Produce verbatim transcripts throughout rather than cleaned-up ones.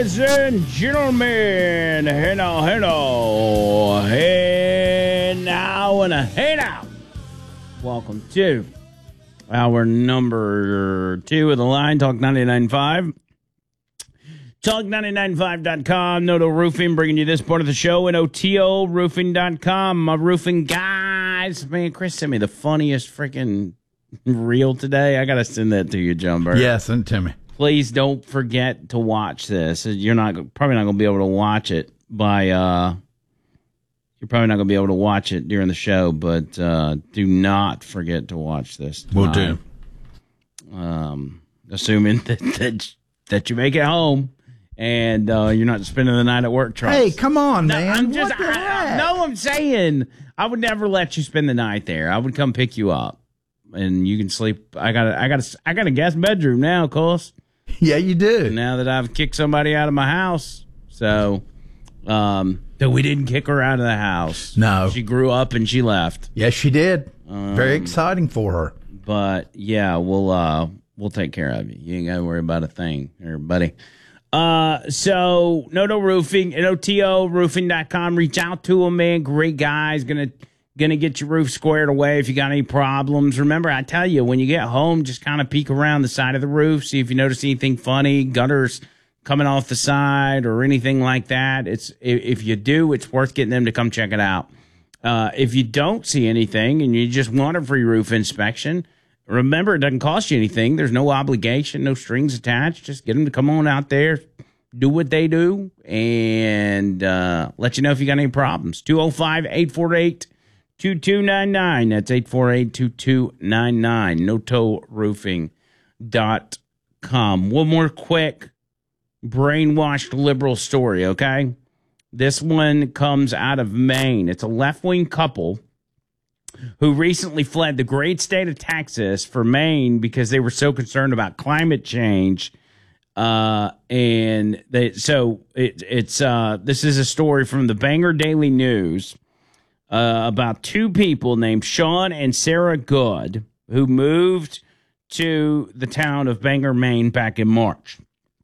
Ladies and gentlemen, hey now, hey now, hey now, and a hey now. Welcome to our number two of the line, Talk ninety-nine point five. Talk ninety-nine point five dot com, Noto Roofing, bringing you this part of the show, and O T O roofing dot com. My roofing guys. Man, Chris sent me the funniest freaking reel today. I got to send that to you, John Burke. Yeah, send it to me. Please don't forget to watch this. You're not probably not going to be able to watch it by. Uh, you're probably not going to be able to watch it during the show, but uh, do not forget to watch this tonight. We'll do. Um, assuming that, that that you make it home and uh, you're not spending the night at work. Trust. Hey, come on, no, man! I'm just. What the I, heck? no, I'm saying I would never let you spend the night there. I would come pick you up, and you can sleep. I got. I got. I got a guest bedroom now, of course. Yeah, you do. Now that I've kicked somebody out of my house. So, um, that we didn't kick her out of the house. No. She grew up and she left. Yes, she did. Um, Very exciting for her. But, yeah, we'll uh, we'll take care of you. You ain't got to worry about a thing, everybody. Uh, so, Noto Roofing at O T O roofing dot com. Reach out to them, man. Great guys. Going to Gonna get your roof squared away if you got any problems. Remember, I tell you, when you get home, just kind of peek around the side of the roof, see if you notice anything funny, gutters coming off the side or anything like that. It's if you do, it's worth getting them to come check it out. Uh, if you don't see anything and you just want a free roof inspection, remember, it doesn't cost you anything. There's no obligation, no strings attached. Just get them to come on out there, do what they do, and uh, let you know if you got any problems. two oh five, eight four eight, two two nine nine. That's eight four eight, two two nine nine. Noto roofing dot com. One more quick brainwashed liberal story, okay? This one comes out of Maine. It's a left-wing couple who recently fled the great state of Texas for Maine because they were so concerned about climate change. Uh, and they, so it, it's uh, this is a story from the Bangor Daily News. Uh, about two people named Sean and Sarah Good who moved to the town of Bangor, Maine back in March.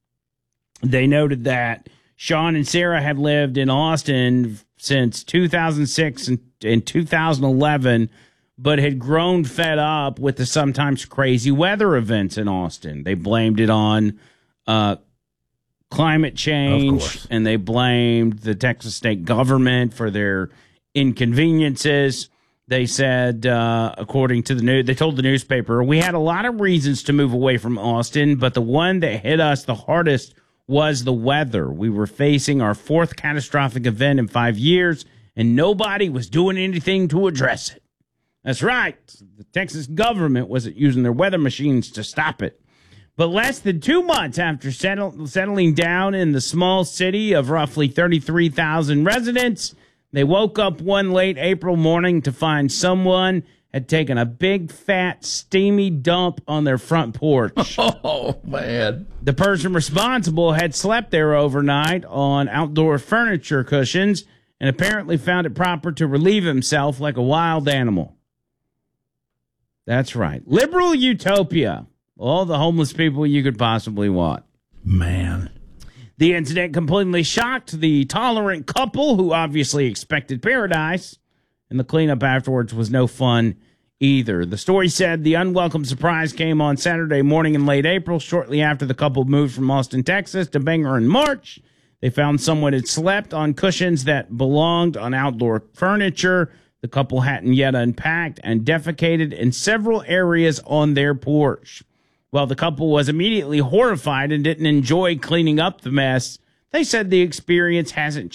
They noted that Sean and Sarah had lived in Austin since two thousand six and, and two thousand eleven, but had grown fed up with the sometimes crazy weather events in Austin. They blamed it on uh, climate change, and they blamed the Texas state government for their inconveniences. They said, uh, according to the news, they told the newspaper, we had a lot of reasons to move away from Austin, but the one that hit us the hardest was the weather. We were facing our fourth catastrophic event in five years, and nobody was doing anything to address it. That's right. The Texas government wasn't using their weather machines to stop it. But less than two months after settle, settling down in the small city of roughly thirty-three thousand residents, they woke up one late April morning to find someone had taken a big, fat, steamy dump on their front porch. Oh, man. The person responsible had slept there overnight on outdoor furniture cushions and apparently found it proper to relieve himself like a wild animal. That's right. Liberal utopia. All the homeless people you could possibly want. Man. The incident completely shocked the tolerant couple who obviously expected paradise, and the cleanup afterwards was no fun either. The story said the unwelcome surprise came on Saturday morning in late April, shortly after the couple moved from Austin, Texas to Bangor in March. They found someone had slept on cushions that belonged on outdoor furniture. The couple hadn't yet unpacked and defecated in several areas on their porch. While the couple was immediately horrified and didn't enjoy cleaning up the mess, they said the experience hasn't